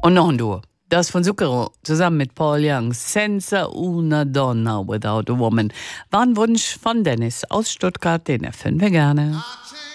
Und noch ein Duo. Das von Zucchero zusammen mit Paul Young. Senza una donna without a woman. War ein Wunsch von Dennis aus Stuttgart, den erfüllen wir gerne.